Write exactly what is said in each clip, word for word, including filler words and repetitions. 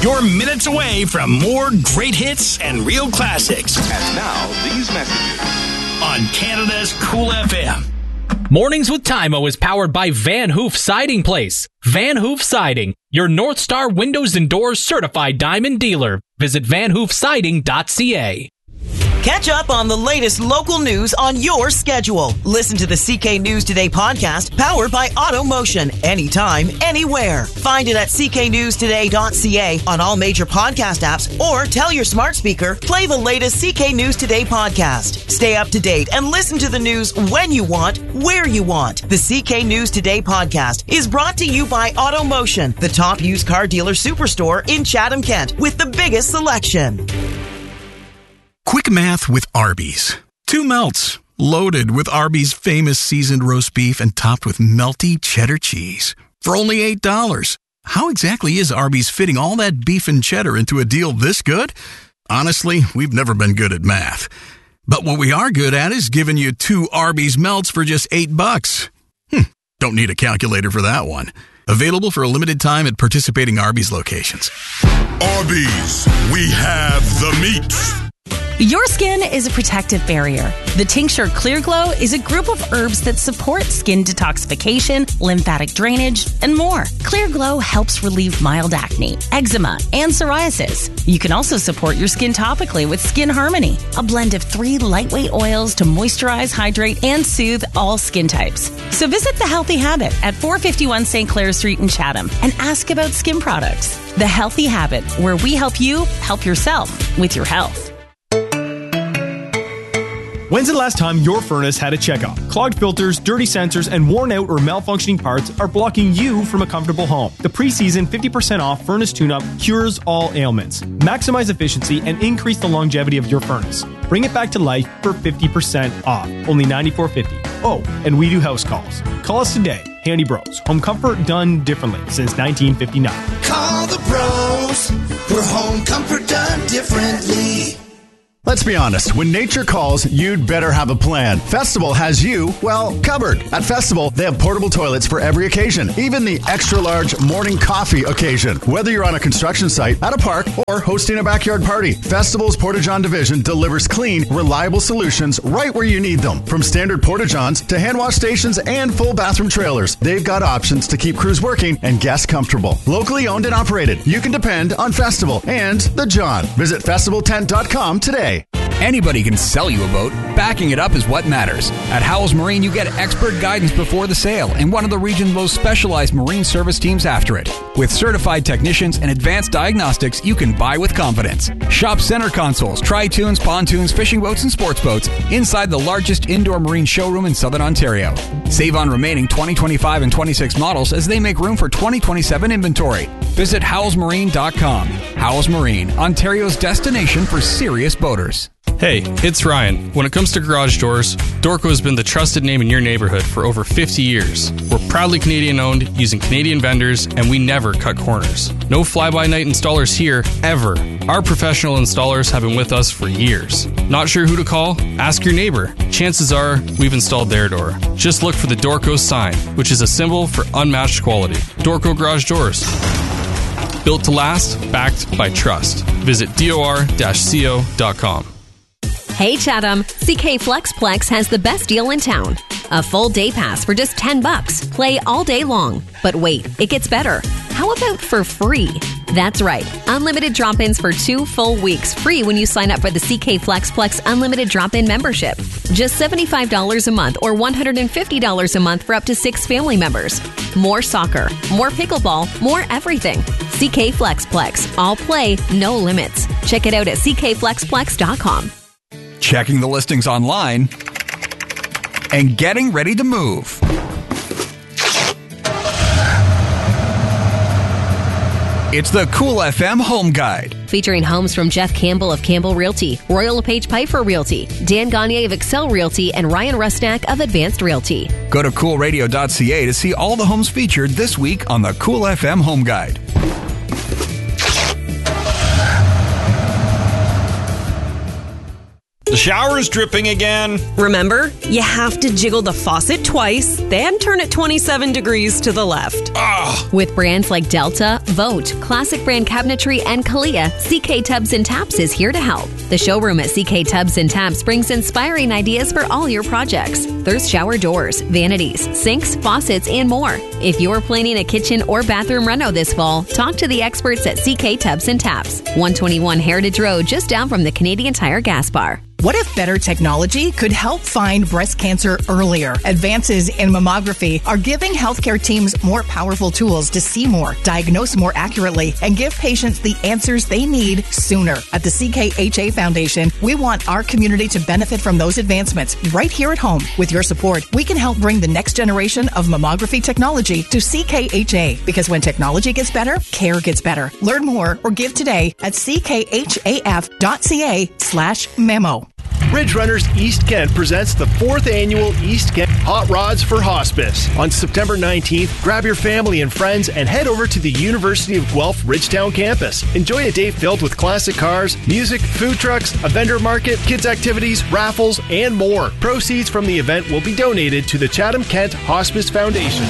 You're minutes away from more great hits and real classics. And now, these messages. On Canada's Cool F M. Mornings with Tymo is powered by Van Hoof Siding Place. Van Hoof Siding, your North Star Windows and Doors certified diamond dealer. Visit van hoof siding dot c a. Catch up on the latest local news on your schedule. Listen to the C K News Today podcast powered by AutoMotion anytime, anywhere. Find it at c k news today dot c a on all major podcast apps or tell your smart speaker, play the latest C K News Today podcast. Stay up to date and listen to the news when you want, where you want. The C K News Today podcast is brought to you by AutoMotion, the top used car dealer superstore in Chatham, Kent, with the biggest selection. Quick math with Arby's. Two melts, loaded with Arby's famous seasoned roast beef and topped with melty cheddar cheese. For only eight dollars. How exactly is Arby's fitting all that beef and cheddar into a deal this good? Honestly, we've never been good at math. But what we are good at is giving you two Arby's melts for just eight bucks. Hmm, don't need a calculator for that one. Available for a limited time at participating Arby's locations. Arby's, we have the meat. Your skin is a protective barrier. The tincture Clear Glow is a group of herbs that support skin detoxification, lymphatic drainage, and more. Clear Glow helps relieve mild acne, eczema, and psoriasis. You can also support your skin topically with Skin Harmony, a blend of three lightweight oils to moisturize, hydrate, and soothe all skin types. So visit The Healthy Habit at four fifty-one Saint Clair Street in Chatham and ask about skin products. The Healthy Habit, where we help you help yourself with your health. When's the last time your furnace had a checkup? Clogged filters, dirty sensors, and worn out or malfunctioning parts are blocking you from a comfortable home. The preseason fifty percent off furnace tune-up cures all ailments. Maximize efficiency and increase the longevity of your furnace. Bring it back to life for fifty percent off. Only ninety-four fifty. Oh, and we do house calls. Call us today. Handy Bros. Home comfort done differently since nineteen fifty-nine. Call the pros. For home comfort done differently. Let's be honest, when nature calls, you'd better have a plan. Festival has you, well, covered. At Festival, they have portable toilets for every occasion, even the extra-large morning coffee occasion. Whether you're on a construction site, at a park, or hosting a backyard party, Festival's Porta-John division delivers clean, reliable solutions right where you need them. From standard Porta-Johns to hand-wash stations and full bathroom trailers, they've got options to keep crews working and guests comfortable. Locally owned and operated, you can depend on Festival and the John. Visit festival tent dot com today. Anybody can sell you a boat. Backing it up is what matters. At Howells Marine, you get expert guidance before the sale and one of the region's most specialized marine service teams after it. With certified technicians and advanced diagnostics, you can buy with confidence. Shop center consoles, tri-tunes, pontoons, fishing boats, and sports boats inside the largest indoor marine showroom in Southern Ontario. Save on remaining twenty twenty-five and twenty-six models as they make room for twenty twenty-seven inventory. Visit howells marine dot com. Howells Marine, Ontario's destination for serious boaters. Hey, it's Ryan. When it comes to garage doors, Dorco has been the trusted name in your neighborhood for over fifty years. We're proudly Canadian owned, using Canadian vendors, and we never cut corners. No fly-by-night installers here, ever. Our professional installers have been with us for years. Not sure who to call? Ask your neighbor. Chances are, we've installed their door. Just look for the Dorco sign, which is a symbol for unmatched quality. Dorco Garage Doors. Built to last, backed by trust. Visit dor dash co dot com. Hey Chatham, C K Flexplex has the best deal in town. A full day pass for just ten bucks. Play all day long. But wait, it gets better. How about for free? That's right. Unlimited drop-ins for two full weeks free when you sign up for the C K Flexplex Unlimited Drop-In membership. Just seventy-five dollars a month or one hundred fifty dollars a month for up to six family members. More soccer, more pickleball, more everything. C K Flexplex. All play, no limits. Check it out at c k flexplex dot com. Checking the listings online, and getting ready to move. It's the Cool F M Home Guide. Featuring homes from Jeff Campbell of Campbell Realty, Royal LePage Piper Realty, Dan Gagne of Excel Realty, and Ryan Rusnak of Advanced Realty. Go to cool radio dot c a to see all the homes featured this week on the Cool F M Home Guide. The shower's dripping again. Remember, you have to jiggle the faucet twice, then turn it twenty-seven degrees to the left. Ugh. With brands like Delta, Vote, Classic Brand Cabinetry, and Kalia, C K Tubs and Taps is here to help. The showroom at C K Tubs and Taps brings inspiring ideas for all your projects. There's shower doors, vanities, sinks, faucets, and more. If you're planning a kitchen or bathroom reno this fall, talk to the experts at C K Tubs and Taps. one twenty-one Heritage Road, just down from the Canadian Tire gas bar. What if better technology could help find breast cancer earlier? Advances in mammography are giving healthcare teams more powerful tools to see more, diagnose more accurately, and give patients the answers they need sooner. At the C K H A Foundation, we want our community to benefit from those advancements right here at home. With your support, we can help bring the next generation of mammography technology to C K H A, because when technology gets better, care gets better. Learn more or give today at c k h a f dot c a slash memo. Ridge Runners East Kent presents the fourth annual East Kent Hot Rods for Hospice. On September nineteenth, grab your family and friends and head over to the University of Guelph Ridgetown campus. Enjoy a day filled with classic cars, music, food trucks, a vendor market, kids activities, raffles, and more. Proceeds from the event will be donated to the Chatham Kent Hospice Foundation.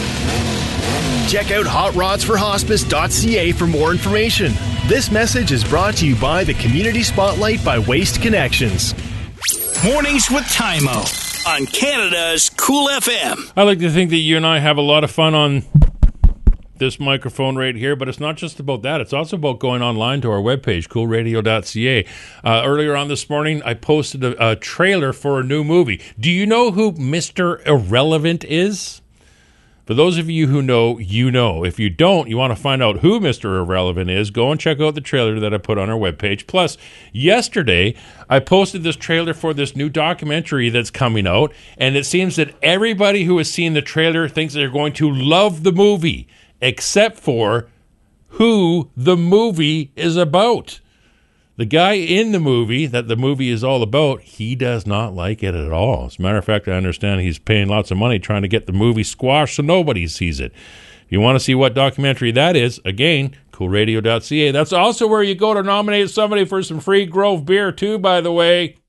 Check out hot rods for hospice dot c a for more information. This message is brought to you by the Community Spotlight by Waste Connections. Mornings with Tymo on Canada's Cool F M. I like to think that you and I have a lot of fun on this microphone right here, but it's not just about that. It's also about going online to our webpage, cool radio dot c a. Uh, earlier on this morning, I posted a, a trailer for a new movie. Do you know who Mister Irrelevant is? For those of you who know, you know. If you don't, you want to find out who Mister Irrelevant is, go and check out the trailer that I put on our webpage. Plus, yesterday, I posted this trailer for this new documentary that's coming out, and it seems that everybody who has seen the trailer thinks they're going to love the movie, except for who the movie is about. The guy in the movie that the movie is all about, he does not like it at all. As a matter of fact, I understand he's paying lots of money trying to get the movie squashed so nobody sees it. If you want to see what documentary that is, again, cool radio dot c a. That's also where you go to nominate somebody for some free Grove beer, too, by the way.